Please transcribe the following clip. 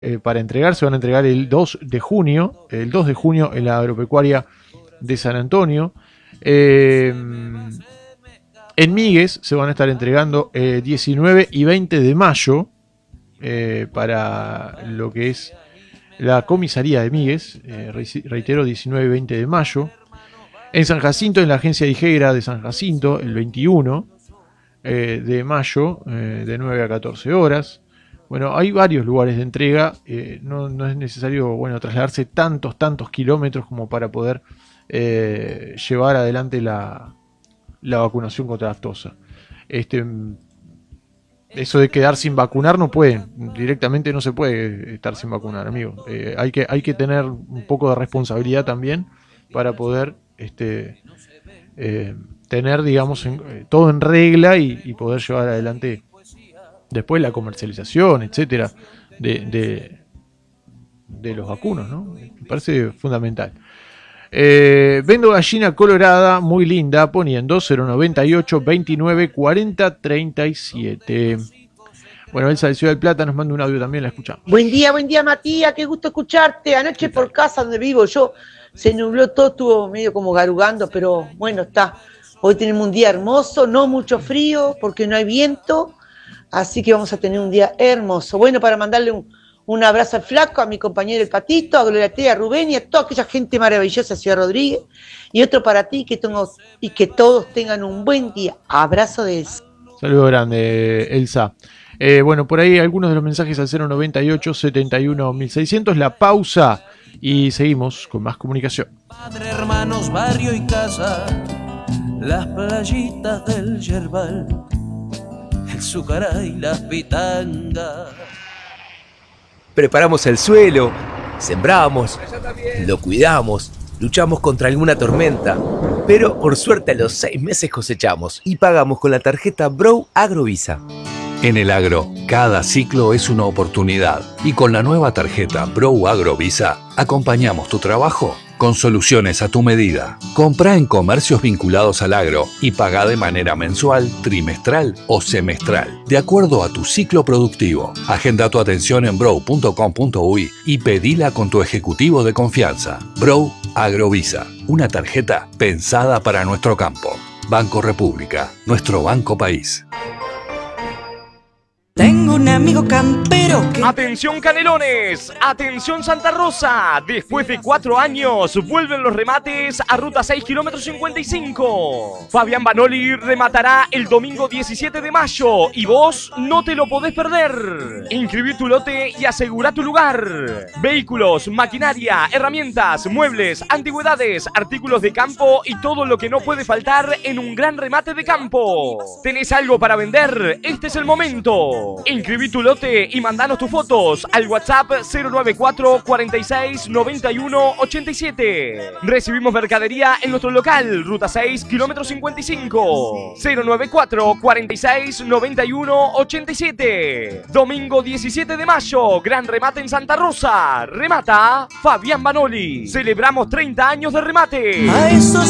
para entregar. Se van a entregar el 2 de junio, en la agropecuaria de San Antonio. En Migues se van a estar entregando 19 y 20 de mayo para lo que es la comisaría de Migues, reitero, 19 y 20 de mayo. En San Jacinto, en la agencia de Igegra de San Jacinto, el 21 de mayo, de 9 a 14 horas. Bueno, hay varios lugares de entrega, no es necesario trasladarse tantos kilómetros como para poder llevar adelante la vacunación contra la aftosa. Eso de quedar sin vacunar no pueden, directamente no se puede estar sin vacunar, amigo. Hay que tener un poco de responsabilidad también para poder tener, digamos, todo en regla y poder llevar adelante después la comercialización, etcétera, de los vacunos, ¿no? Me parece fundamental. Vendo gallina colorada, muy linda, poniendo 098 29 40 37. Bueno, Elsa de Ciudad del Plata nos manda un audio también, la escuchamos. Buen día, Matías, qué gusto escucharte. Anoche por casa donde vivo yo se nubló todo, estuvo medio como garugando, pero bueno, está. Hoy tenemos un día hermoso, no mucho frío porque no hay viento, así que vamos a tener un día hermoso. Bueno, para mandarle un abrazo al Flaco, a mi compañero el Patito, a Gloria T, a Rubén y a toda aquella gente maravillosa, Ciudad Rodríguez. Y otro para ti, que todos tengan un buen día. Abrazo de Elsa. Saludo grande, Elsa. Bueno, por ahí algunos de los mensajes al 098 71 1600. La pausa y seguimos con más comunicación. Padre, hermanos, barrio y casa, las playitas del Yerbal, el Sucaray, las pitangas. Preparamos el suelo, sembramos, lo cuidamos, luchamos contra alguna tormenta, pero por suerte a los 6 meses cosechamos y pagamos con la tarjeta Bro Agrovisa. En el agro, cada ciclo es una oportunidad y con la nueva tarjeta Bro Agrovisa acompañamos tu trabajo con soluciones a tu medida. Comprá en comercios vinculados al agro y pagá de manera mensual, trimestral o semestral, de acuerdo a tu ciclo productivo. Agenda tu atención en bro.com.uy y pedila con tu ejecutivo de confianza. Bro Agrovisa, una tarjeta pensada para nuestro campo. Banco República, nuestro banco país. Tengo un amigo campero que... ¡Atención Canelones! ¡Atención Santa Rosa! Después de 4 años, vuelven los remates a Ruta 6, kilómetro 55. Fabián Banoli rematará el domingo 17 de mayo y vos no te lo podés perder. Inscribí tu lote y asegura tu lugar. Vehículos, maquinaria, herramientas, muebles, antigüedades, artículos de campo y todo lo que no puede faltar en un gran remate de campo. ¿Tenés algo para vender? Este es el momento. Inscribí tu lote y mandanos tus fotos al WhatsApp 094 46 91 87. Recibimos mercadería en nuestro local, Ruta 6, kilómetro 55. 094 46 91 87. Domingo 17 de mayo, gran remate en Santa Rosa. Remata Fabián Banoli. Celebramos 30 años de remate. A esos